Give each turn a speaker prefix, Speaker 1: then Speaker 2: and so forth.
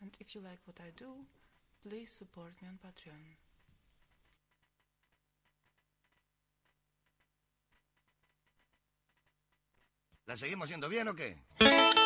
Speaker 1: And if you like what I do, please support me on Patreon.
Speaker 2: ¿La seguimos haciendo bien o qué?